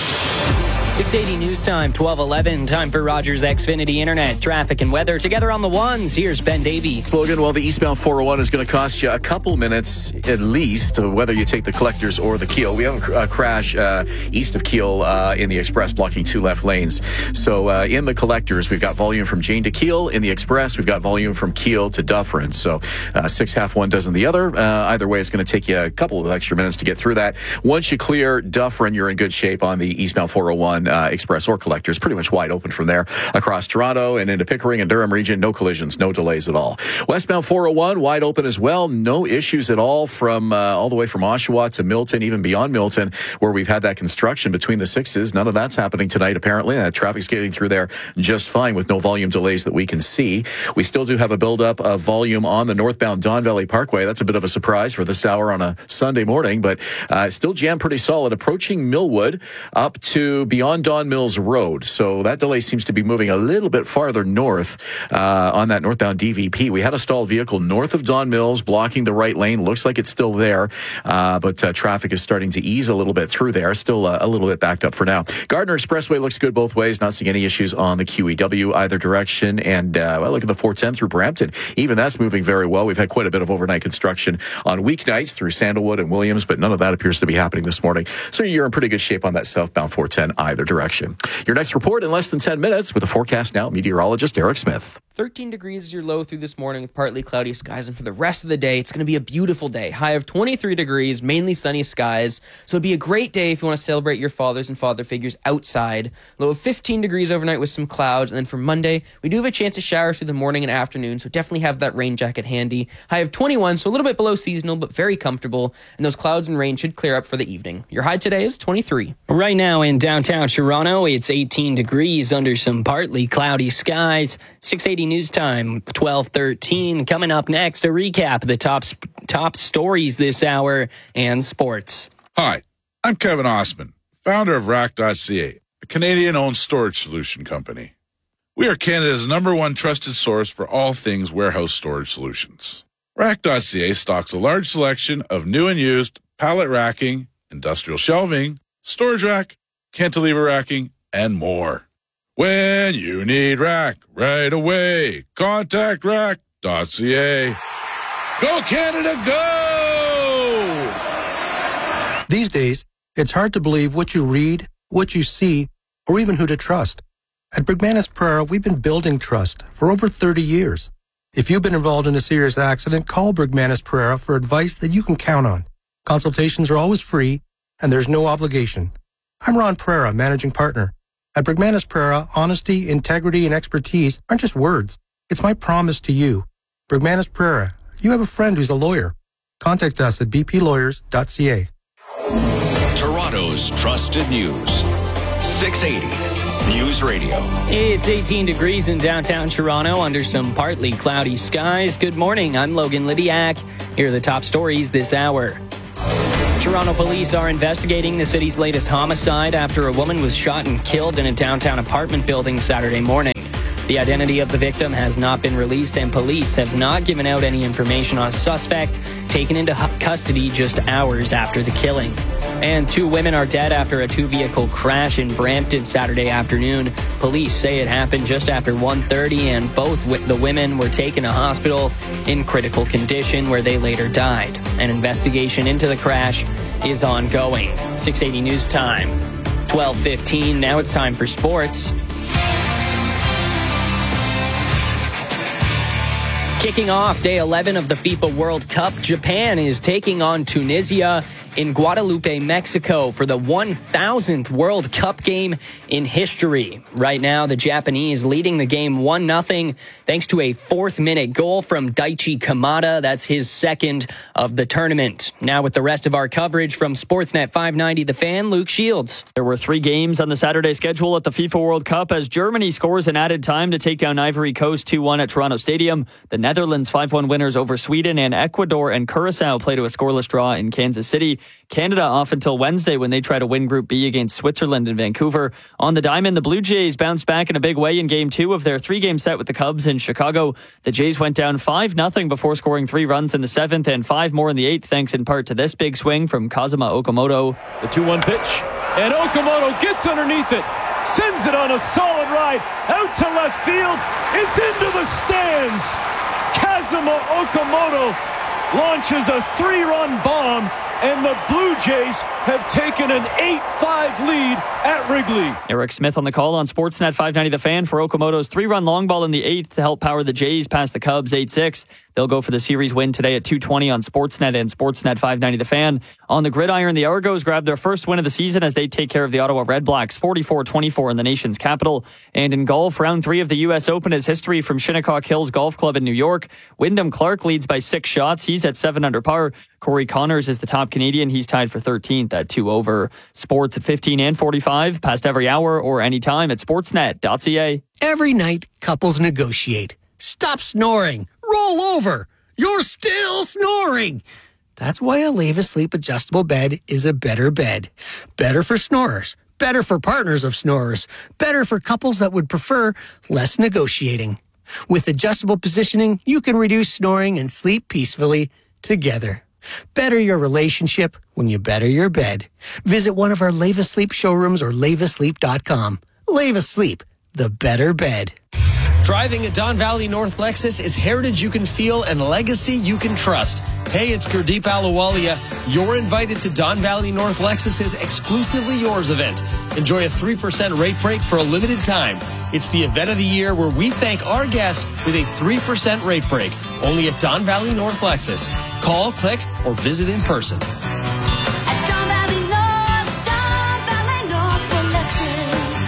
six eighty News Time, twelve eleven. Time for Rogers Xfinity Internet. Traffic and weather together on the ones. Here's Ben Davey. Logan, well, the eastbound four oh one is going to cost you a couple minutes at least, whether you take the collectors or the Keel. We have a crash uh, east of Keel uh, in the Express, blocking two left lanes. So uh, in the collectors, we've got volume from Jane to Keel. In the Express, we've got volume from Keel to Dufferin. So uh, six half one dozen the other. Uh, either way, it's going to take you a couple of extra minutes to get through that. Once you clear Dufferin, you're in good shape on the eastbound four oh one uh, Express or collectors. Pretty much wide open from there across Toronto and into Pickering and Durham region. No collisions, no delays at all. Westbound four oh one wide open as well. No issues at all from uh, all the way from Oshawa to Milton, even beyond Milton, where we've had that construction between the sixes. None of that's happening tonight, apparently. Uh, traffic's getting through there just fine with no volume delays that we can see. We still do have a buildup of volume on the northbound Don Valley Parkway. That's a bit of a surprise for this hour on a Sunday morning, but uh, still jammed pretty solid, approaching Millwood up to beyond Don Mills Road. So that delay seems to be moving a little bit farther north uh, on that northbound D V P. We had a stalled vehicle north of Don Mills blocking the right lane. Looks like it's still there, uh, but uh, traffic is starting to ease a little bit through there. Still uh, a little bit backed up for now. Gardner Expressway looks good both ways. Not seeing any issues on the Q E W either direction. And uh, well, look at the four ten through Brampton. Even that's moving very well. We've had quite a bit of overnight construction on weeknights through Sandalwood and Williams, but none of that appears to be happening this morning. So you're in pretty good shape on that southbound four ten either direction. Your next report in less than ten minutes with the forecast now, meteorologist Eric Smith. thirteen degrees is your low through this morning with partly cloudy skies, and for the rest of the day, it's going to be a beautiful day. High of twenty-three degrees, mainly sunny skies. So it'd be a great day if you want to celebrate your fathers and father figures outside. Low of fifteen degrees overnight with some clouds, and then for Monday, we do have a chance of showers through the morning and afternoon, so definitely have that rain jacket handy. High of twenty-one, so a little bit below seasonal, but very comfortable, and those clouds and rain should clear up for the evening. Your high today is twenty-three. Right now in downtown Toronto, it's eighteen degrees under some partly cloudy skies. six eighty News Time, twelve thirteen. Coming up next, a recap of the top top stories this hour and sports. Hi, I'm Kevin Osman, founder of Rack dot C A, a Canadian-owned storage solution company. We are Canada's number one trusted source for all things warehouse storage solutions. Rack dot C A stocks a large selection of new and used pallet racking, industrial shelving, storage rack, cantilever racking, and more. When you need rack right away, contact Rack dot C A. Go Canada, go! These days, it's hard to believe what you read, what you see, or even who to trust. At Bergmanis Prera, we've been building trust for over thirty years. If you've been involved in a serious accident, call Bergmanis Prera for advice that you can count on. Consultations are always free, and there's no obligation. I'm Ron Prera, managing partner. At Bergmanis Prera, honesty, integrity, and expertise aren't just words. It's my promise to you. Bergmanis Prera, you have a friend who's a lawyer. Contact us at b p lawyers dot c a. Toronto's trusted news. six eighty News Radio. It's eighteen degrees in downtown Toronto under some partly cloudy skies. Good morning. I'm Logan Lidiak. Here are the top stories this hour. Toronto police are investigating the city's latest homicide after a woman was shot and killed in a downtown apartment building Saturday morning. The identity of the victim has not been released, and police have not given out any information on a suspect taken into custody just hours after the killing. And two women are dead after a two-vehicle crash in Brampton Saturday afternoon. Police say it happened just after one thirty, and both the women were taken to hospital in critical condition, where they later died. An investigation into the crash is ongoing. six eighty News Time, twelve fifteen. Now it's time for sports. Kicking off day eleven of the FIFA World Cup, Japan is taking on Tunisia in Guadalupe, Mexico for the one thousandth World Cup game in history. Right now, the Japanese leading the game one nothing thanks to a fourth minute goal from Daichi Kamada. That's his second of the tournament. Now with the rest of our coverage from Sportsnet five ninety The Fan, Luke Shields. There were three games on the Saturday schedule at the FIFA World Cup as Germany scores an added time to take down Ivory Coast two one at Toronto Stadium. The Netherlands five one winners over Sweden, and Ecuador and Curacao play to a scoreless draw in Kansas City. Canada off until Wednesday when they try to win Group B against Switzerland in Vancouver. On the diamond, the Blue Jays bounced back in a big way in Game two of their three-game set with the Cubs in Chicago. The Jays went down five nothing before scoring three runs in the seventh and five more in the eighth, thanks in part to this big swing from Kazuma Okamoto. The two one pitch, and Okamoto gets underneath it, sends it on a solid ride, out to left field, it's into the stands. Kazuma Okamoto launches a three-run bomb, and the Blue Jays have taken an eight five lead at Wrigley. Eric Smith on the call on Sportsnet five ninety The Fan for Okamoto's three-run long ball in the eighth to help power the Jays past the Cubs eight six. They'll go for the series win today at two twenty on Sportsnet and Sportsnet five ninety The Fan. On the gridiron, the Argos grabbed their first win of the season as they take care of the Ottawa Redblacks forty-four twenty-four in the nation's capital. And in golf, round three of the U S Open is history from Shinnecock Hills Golf Club in New York. Wyndham Clark leads by six shots. He's at seven under par. Corey Connors is the top Canadian. He's tied for thirteenth at two over. Sports at fifteen and forty-five, past every hour or anytime at sportsnet dot c a. Every night, couples negotiate. Stop snoring. Roll over. You're still snoring. That's why a Leva Sleep adjustable bed is a better bed. Better for snorers. Better for partners of snorers. Better for couples that would prefer less negotiating. With adjustable positioning, you can reduce snoring and sleep peacefully together. Better your relationship when you better your bed. Visit one of our Leva Sleep showrooms or leva sleep dot com. Leva Sleep, the better bed. Driving a Don Valley North Lexus is heritage you can feel and legacy you can trust. Hey, it's Gurdeep Ahluwalia. You're invited to Don Valley North Lexus's Exclusively Yours event. Enjoy a three percent rate break for a limited time. It's the event of the year where we thank our guests with a three percent rate break. Only at Don Valley North Lexus. Call, click, or visit in person. At Don Valley North, Don Valley North for Lexus. A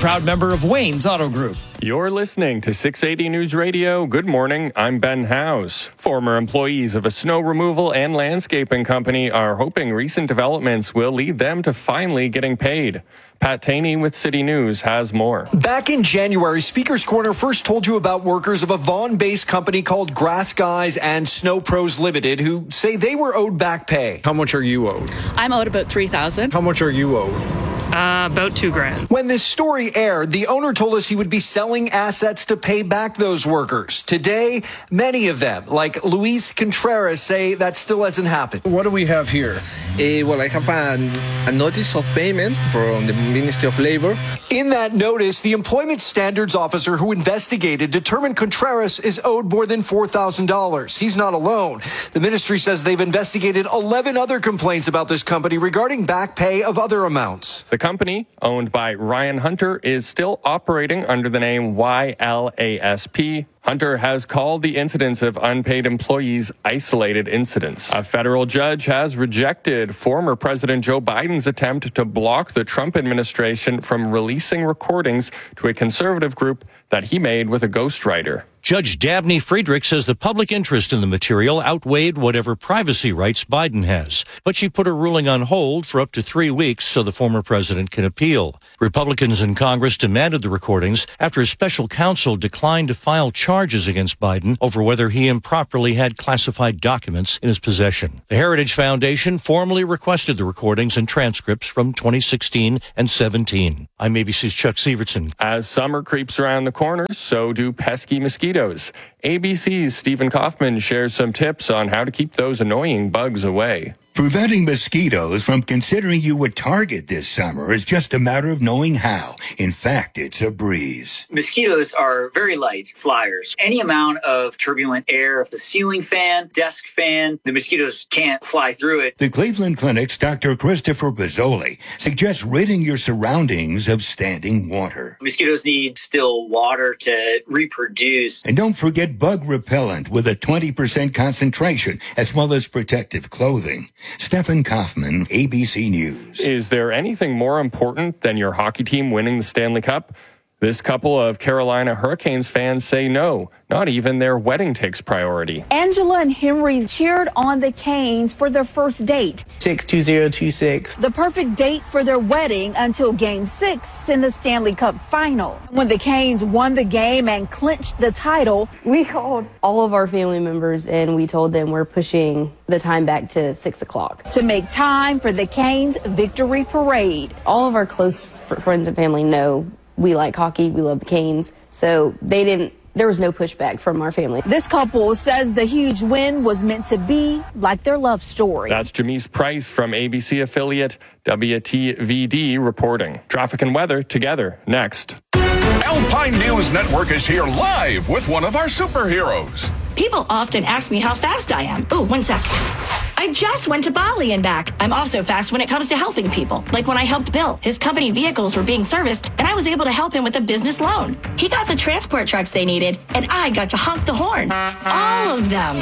proud member of Wayne's Auto Group. You're listening to six eighty News Radio. Good morning, I'm Ben Howes. Former employees of a snow removal and landscaping company are hoping recent developments will lead them to finally getting paid. Pat Taney with City News has more. Back in January, Speaker's Corner first told you about workers of a Vaughan-based company called Grass Guys and Snow Pros Limited who say they were owed back pay. How much are you owed? I'm owed about three thousand dollars. How much are you owed? Uh, about two grand. When this story aired, the owner told us he would be selling assets to pay back those workers. Today, many of them, like Luis Contreras, say that still hasn't happened. What do we have here? Uh, well, I have a, a notice of payment from the Ministry of Labor. In that notice, the Employment Standards Officer who investigated determined Contreras is owed more than four thousand dollars. He's not alone. The ministry says they've investigated eleven other complaints about this company regarding back pay of other amounts. The company, owned by Ryan Hunter, is still operating under the name Y L A S P. Hunter has called the incidents of unpaid employees isolated incidents. A federal judge has rejected former President Joe Biden's attempt to block the Trump administration from releasing recordings to a conservative group that he made with a ghostwriter. Judge Dabney Friedrich says the public interest in the material outweighed whatever privacy rights Biden has. But she put her ruling on hold for up to three weeks so the former president can appeal. Republicans in Congress demanded the recordings after a special counsel declined to file charges against Biden over whether he improperly had classified documents in his possession. The Heritage Foundation formally requested the recordings and transcripts from twenty sixteen and seventeen. I'm A B C's Chuck Sievertson. As summer creeps around the corner, so do pesky mosquitoes. A B C's Stephen Kaufman shares some tips on how to keep those annoying bugs away. Preventing mosquitoes from considering you a target this summer is just a matter of knowing how. In fact, it's a breeze. Mosquitoes are very light flyers. Any amount of turbulent air, if the ceiling fan, desk fan, the mosquitoes can't fly through it. The Cleveland Clinic's Doctor Christopher Bozzoli suggests ridding your surroundings of standing water. Mosquitoes need still water to reproduce. And don't forget bug repellent with a twenty percent concentration, as well as protective clothing. Stephen Kaufman, A B C News. Is there anything more important than your hockey team winning the Stanley Cup? This couple of Carolina Hurricanes fans say no, not even their wedding takes priority. Angela and Henry cheered on the Canes for their first date. six two zero two six. The perfect date for their wedding until Game six in the Stanley Cup Final. When the Canes won the game and clinched the title, we called all of our family members and we told them we're pushing the time back to six o'clock. To make time for the Canes victory parade. All of our close f- friends and family know we like hockey, we love the Canes, so they didn't, there was no pushback from our family. This couple says the huge win was meant to be like their love story. That's Jamise Price from A B C affiliate W T V D reporting. Traffic and weather together next. Alpine News Network is here live with one of our superheroes. People often ask me how fast I am. Oh, one sec. I just went to Bali and back. I'm also fast when it comes to helping people. Like when I helped Bill. His company vehicles were being serviced, and I was able to help him with a business loan. He got the transport trucks they needed, and I got to honk the horn. All of them.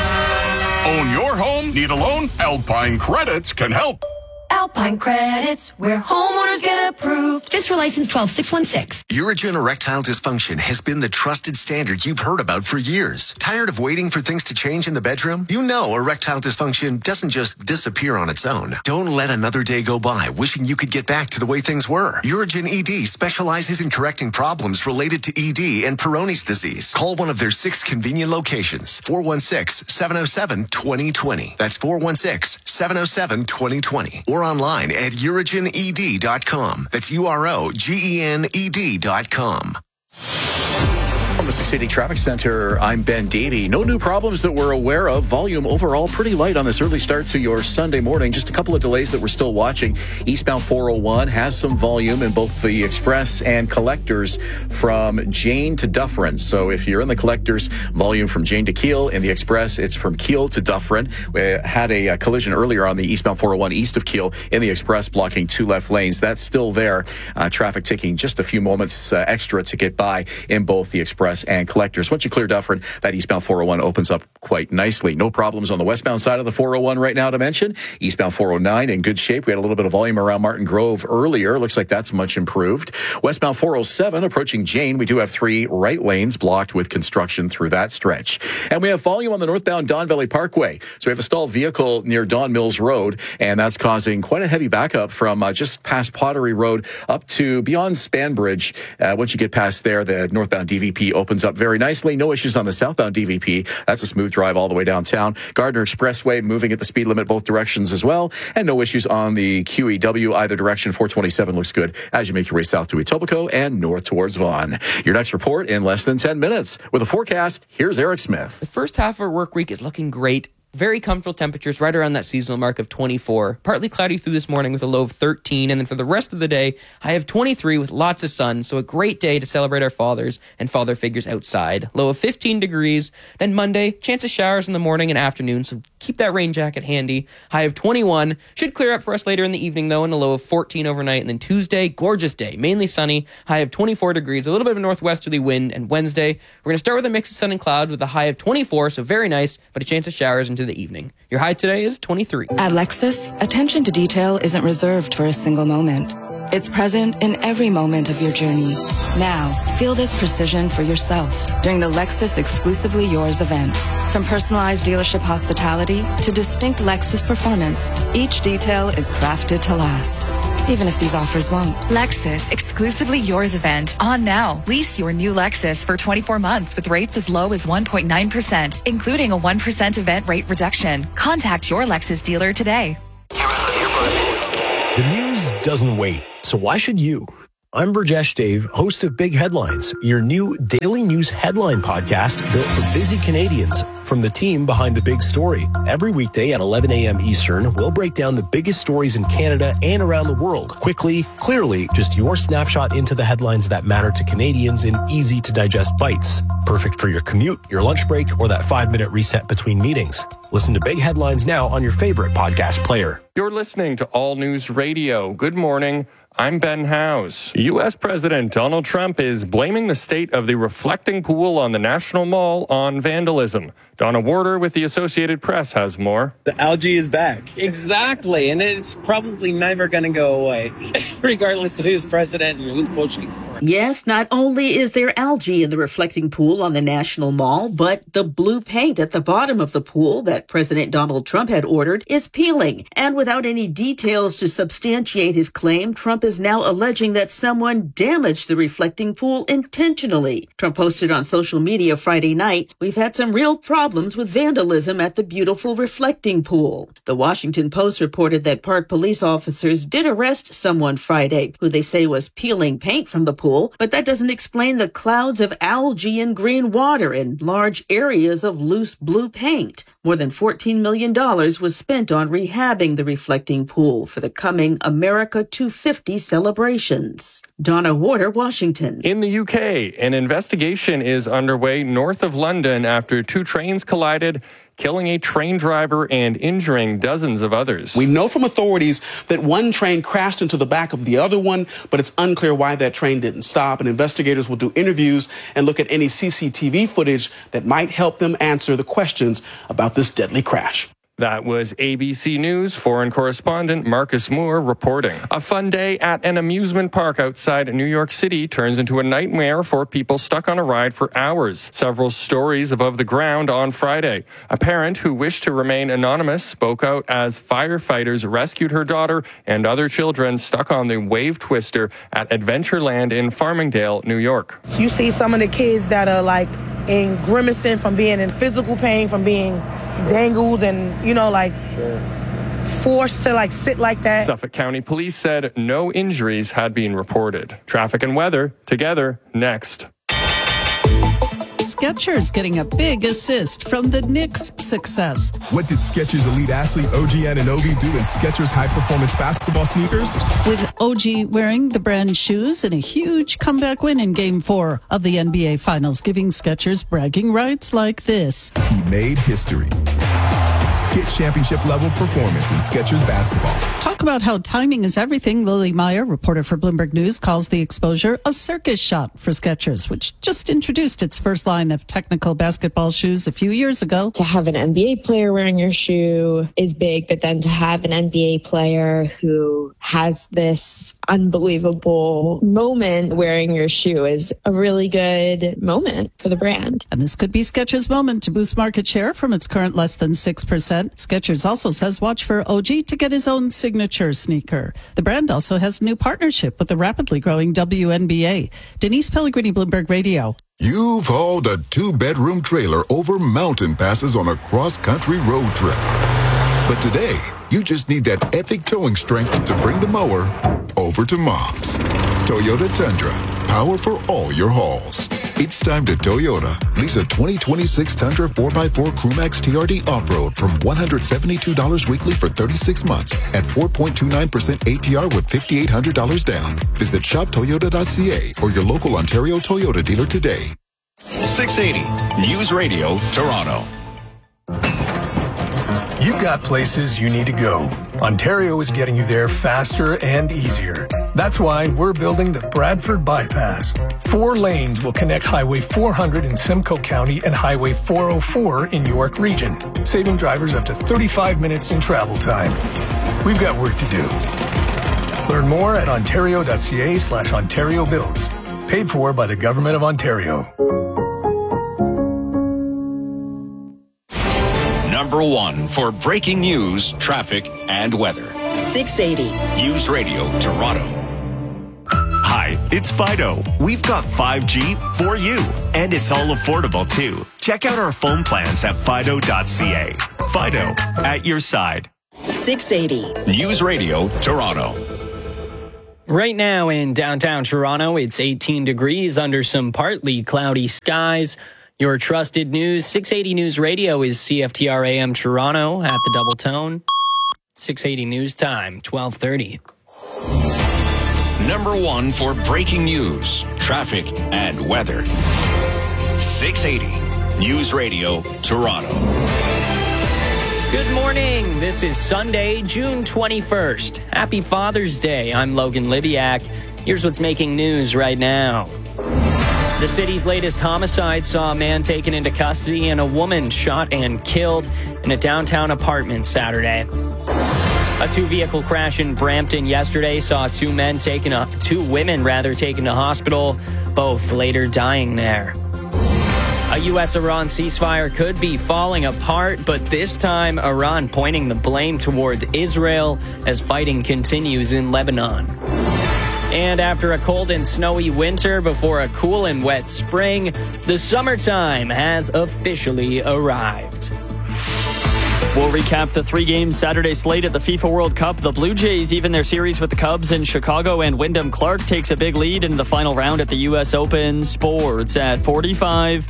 Own your home? Need a loan? Alpine Credits can help. Alpine Credits, where homeowners get approved. Just for license twelve six one six. Urigen erectile dysfunction has been the trusted standard you've heard about for years. Tired of waiting for things to change in the bedroom? You know erectile dysfunction doesn't just disappear on its own. Don't let another day go by wishing you could get back to the way things were. Urigen E D specializes in correcting problems related to E D and Peyronie's disease. Call one of their six convenient locations. four one six, seven oh seven, two oh two oh. That's four one six, seven oh seven, two oh two oh. Or online at urigen e d dot com. That's U R O G E N E D dot com. From the Sioux City Traffic Center, I'm Ben Davey. No new problems that we're aware of. Volume overall pretty light on this early start to your Sunday morning. Just a couple of delays that we're still watching. Eastbound four oh one has some volume in both the express and collectors from Jane to Dufferin. So if you're in the collectors, volume from Jane to Kiel. In the express, it's from Kiel to Dufferin. We had a, a collision earlier on the eastbound four oh one east of Kiel in the express, blocking two left lanes. That's still there. Uh, traffic taking just a few moments uh, extra to get by in both the express Express and Collectors. Once you clear Dufferin, that eastbound four oh one opens up quite nicely. No problems on the westbound side of the four oh one right now to mention. Eastbound four oh nine in good shape. We had a little bit of volume around Martin Grove earlier. Looks like that's much improved. Westbound four oh seven approaching Jane. We do have three right lanes blocked with construction through that stretch. And we have volume on the northbound Don Valley Parkway. So we have a stalled vehicle near Don Mills Road, and that's causing quite a heavy backup from uh, just past Pottery Road up to beyond Spanbridge. Uh, once you get past there, the northbound D V P opens up very nicely. No issues on the southbound D V P. That's a smooth drive all the way downtown. Gardner Expressway moving at the speed limit both directions as well. And no issues on the Q E W either direction. four twenty-seven looks good as you make your way south to Etobicoke and north towards Vaughan. Your next report in less than ten minutes. With a forecast, here's Eric Smith. The first half of our work week is looking great. Very comfortable temperatures right around that seasonal mark of twenty-four. Partly cloudy through this morning with a low of thirteen. And then for the rest of the day, I have twenty-three with lots of sun. So a great day to celebrate our fathers and father figures outside. Low of fifteen degrees. Then Monday, chance of showers in the morning and afternoon. So keep that rain jacket handy. High of twenty-one. Should clear up for us later in the evening though, and a low of fourteen overnight. And then Tuesday, gorgeous day. Mainly sunny. High of twenty-four degrees. A little bit of a northwesterly wind. And Wednesday, we're going to start with a mix of sun and cloud with a high of twenty-four. So very nice, but a chance of showers into the evening. Your high today is twenty-three. At Lexus, attention to detail isn't reserved for a single moment. It's present in every moment of your journey. Now, feel this precision for yourself during the Lexus Exclusively Yours event. From personalized dealership hospitality to distinct Lexus performance, each detail is crafted to last, even if these offers won't. Lexus Exclusively Yours event on now. Lease your new Lexus for twenty-four months with rates as low as one point nine percent, including a one percent event rate reduction. Contact your Lexus dealer today. The news doesn't wait, so why should you? I'm Burjesh Dave, host of Big Headlines, your new daily news headline podcast built for busy Canadians from the team behind the big story. Every weekday at eleven a.m. Eastern, we'll break down the biggest stories in Canada and around the world. Quickly, clearly, just your snapshot into the headlines that matter to Canadians in easy-to-digest bites. Perfect for your commute, your lunch break, or that five-minute reset between meetings. Listen to Big Headlines now on your favorite podcast player. You're listening to All News Radio. Good morning. I'm Ben Howes. U S President Donald Trump is blaming the state of the reflecting pool on the National Mall on vandalism. Donna Warder with the Associated Press has more. The algae is back. Exactly, and it's probably never going to go away, regardless of who's president and who's pushing. Yes, not only is there algae in the reflecting pool on the National Mall, but the blue paint at the bottom of the pool that President Donald Trump had ordered is peeling. And without any details to substantiate his claim, Trump is now alleging that someone damaged the reflecting pool intentionally. Trump posted on social media Friday night, "We've had some real problems with vandalism at the beautiful reflecting pool." The Washington Post reported that Park police officers did arrest someone Friday who they say was peeling paint from the pool. But that doesn't explain the clouds of algae and green water and large areas of loose blue paint. More than fourteen million dollars was spent on rehabbing the reflecting pool for the coming America two fifty celebrations. Donna Warder, Washington. In the U K, an investigation is underway north of London after two trains collided, killing a train driver and injuring dozens of others. We know from authorities that one train crashed into the back of the other one, but it's unclear why that train didn't stop, and investigators will do interviews and look at any C C T V footage that might help them answer the questions about this deadly crash. That was A B C News foreign correspondent Marcus Moore reporting. A fun day at an amusement park outside New York City turns into a nightmare for people stuck on a ride for hours. Several stories above the ground on Friday. A parent who wished to remain anonymous spoke out as firefighters rescued her daughter and other children stuck on the wave twister at Adventureland in Farmingdale, New York. You see some of the kids that are like in grimacing from being in physical pain, from being dangled and, you know, like sure. forced to like sit like that. Suffolk County Police said no injuries had been reported. Traffic and weather together next. Skechers getting a big assist from the Knicks' success. What did Skechers elite athlete O G Anunoby do in Skechers high-performance basketball sneakers? With O G wearing the brand shoes in a huge comeback win in Game four of the N B A Finals, giving Skechers bragging rights like this. He made history. Get championship-level performance in Skechers basketball. Talk about how timing is everything. Lily Meyer, reporter for Bloomberg News, calls the exposure a circus shot for Skechers, which just introduced its first line of technical basketball shoes a few years ago. To have an N B A player wearing your shoe is big, but then to have an N B A player who has this unbelievable moment wearing your shoe is a really good moment for the brand. And this could be Skechers' moment to boost market share from its current less than six percent. Skechers also says watch for O G to get his own signature sneaker. The brand also has a new partnership with the rapidly growing W N B A. Denise Pellegrini, Bloomberg Radio. You've hauled a two-bedroom trailer over mountain passes on a cross-country road trip. But today, you just need that epic towing strength to bring the mower over to Mom's. Toyota Tundra, power for all your hauls. It's time to Toyota. Lease a twenty twenty-six Tundra four by four Crewmax T R D Off-Road from one hundred seventy-two dollars weekly for thirty-six months at four point two nine percent A P R with five thousand eight hundred dollars down. Visit shop toyota dot c a or your local Ontario Toyota dealer today. six eighty News Radio, Toronto. You've got places you need to go. Ontario is getting you there faster and easier. That's why we're building the Bradford Bypass. Four lanes will connect Highway four hundred in Simcoe County and Highway four oh four in York Region, saving drivers up to thirty-five minutes in travel time. We've got work to do. Learn more at ontario dot c a slash Ontario Builds. Paid for by the Government of Ontario. Number one for breaking news, traffic, and weather. six eighty News Radio, Toronto. Hi, it's Fido. We've got five G for you, and it's all affordable too. Check out our phone plans at fido dot c a. Fido, at your side. six eighty News Radio, Toronto. Right now in downtown Toronto, it's eighteen degrees under some partly cloudy skies. Your trusted news, six eighty News Radio is C F T R A M Toronto at the double tone. six eighty News Time, twelve thirty. Number one for breaking news, traffic, and weather. six eighty News Radio, Toronto. Good morning. This is Sunday, June twenty-first. Happy Father's Day. I'm Logan Libiak. Here's what's making news right now. The city's latest homicide saw a man taken into custody and a woman shot and killed in a downtown apartment Saturday. A two-vehicle crash in Brampton yesterday saw two men taken, a, two women rather taken to hospital, both later dying there. A U S Iran ceasefire could be falling apart, but this time Iran pointing the blame towards Israel as fighting continues in Lebanon. And after a cold and snowy winter before a cool and wet spring, the summertime has officially arrived. We'll recap the three-game Saturday slate at the FIFA World Cup. The Blue Jays even their series with the Cubs in Chicago, and Wyndham Clark takes a big lead into the final round at the U S Open. Sports at forty-five.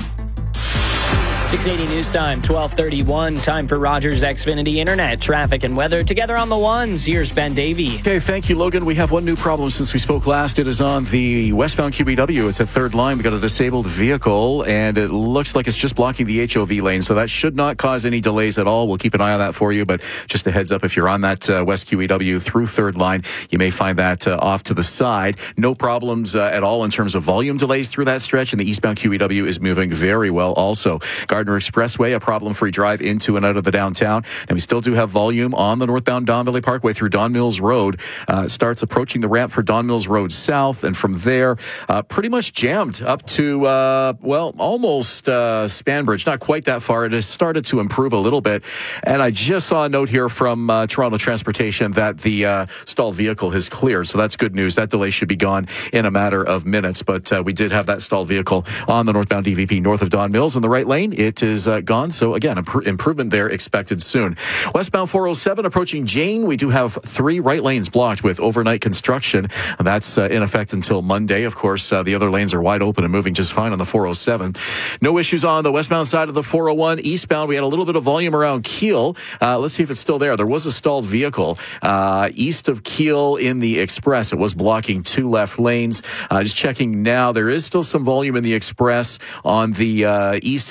six eighty News Time, twelve thirty-one. Time for Rogers Xfinity Internet, traffic, and weather. Together on the ones, here's Ben Davey. Okay, thank you, Logan. We have one new problem since we spoke last. It is on the westbound Q B W. It's a third line. We've got a disabled vehicle, and it looks like it's just blocking the H O V lane, so that should not cause any delays at all. We'll keep an eye on that for you, but just a heads up, if you're on that uh, west Q B W through third line, you may find that uh, off to the side. No problems uh, at all in terms of volume delays through that stretch, and the eastbound Q B W is moving very well also. Gardner Expressway, a problem-free drive into and out of the downtown. And we still do have volume on the northbound Don Valley Parkway through Don Mills Road. Uh, starts approaching the ramp for Don Mills Road South. And from there, uh, pretty much jammed up to, uh, well, almost uh, Spanbridge. Not quite that far. It has started to improve a little bit. And I just saw a note here from uh, Toronto Transportation that the uh, stalled vehicle has cleared. So that's good news. That delay should be gone in a matter of minutes. But uh, we did have that stalled vehicle on the northbound D V P north of Don Mills in the right lane. It is uh, gone. So again, imp- improvement there expected soon. Westbound four oh seven approaching Jane. We do have three right lanes blocked with overnight construction. And that's uh, in effect until Monday. Of course, uh, the other lanes are wide open and moving just fine on the four oh seven. No issues on the westbound side of the four oh one. Eastbound, we had a little bit of volume around Keele. Uh, let's see if it's still there. There was a stalled vehicle uh, east of Keele in the Express. It was blocking two left lanes. Uh, just checking now. There is still some volume in the Express on the uh, east side of Keele.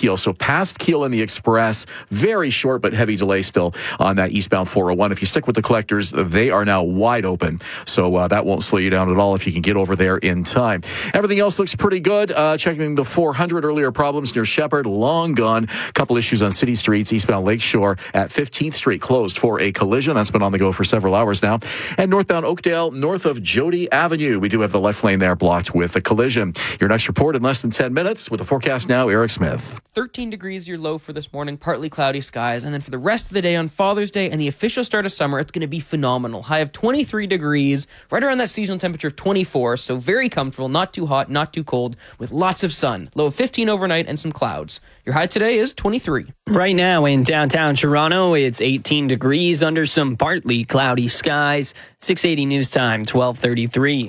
Keele. So past Keele and the Express, very short but heavy delay still on that eastbound four oh one. If you stick with the collectors, they are now wide open. So uh, that won't slow you down at all if you can get over there in time. Everything else looks pretty good. Uh, checking the four hundred, earlier problems near Shepherd, long gone. Couple issues on city streets, eastbound Lakeshore at fifteenth Street, closed for a collision. That's been on the go for several hours now. And northbound Oakdale, north of Jody Avenue, we do have the left lane there blocked with a collision. Your next report in less than ten minutes with the forecast now, Eric Smith. thirteen degrees your low for this morning, partly cloudy skies. And then for the rest of the day on Father's Day and the official start of summer, it's going to be phenomenal. High of twenty-three degrees, right around that seasonal temperature of twenty-four. So very comfortable, not too hot, not too cold, with lots of sun. Low of fifteen overnight and some clouds. Your high today is twenty-three. Right now in downtown Toronto, it's eighteen degrees under some partly cloudy skies. six eighty News Time, twelve thirty-three.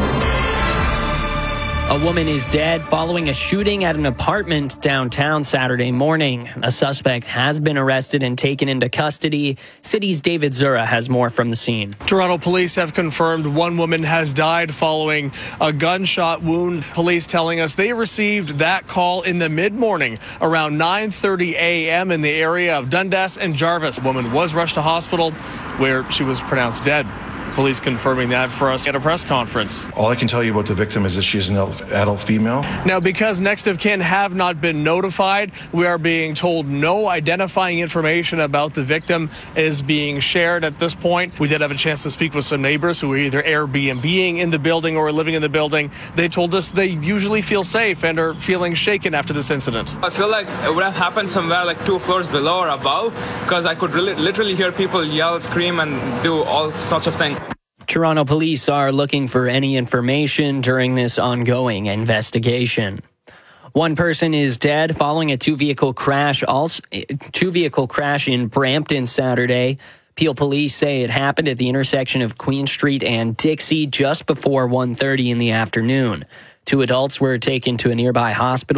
A woman is dead following a shooting at an apartment downtown Saturday morning. A suspect has been arrested and taken into custody. City's David Zura has more from the scene. Toronto police have confirmed one woman has died following a gunshot wound. Police telling us they received that call in the mid-morning around nine thirty a.m. in the area of Dundas and Jarvis. The woman was rushed to hospital where she was pronounced dead. Police confirming that for us at a press conference. All I can tell you about the victim is that she's an adult female. Now, because next of kin have not been notified, we are being told no identifying information about the victim is being shared at this point. We did have a chance to speak with some neighbors who are either Airbnb-ing in the building or living in the building. They told us they usually feel safe and are feeling shaken after this incident. I feel like it would have happened somewhere like two floors below or above, because I could really, literally hear people yell, scream, and do all sorts of things. Toronto police are looking for any information during this ongoing investigation. One person is dead following a two-vehicle crash, also, two-vehicle crash in Brampton Saturday. Peel police say it happened at the intersection of Queen Street and Dixie just before one thirty in the afternoon. Two adults were taken to a nearby hospital.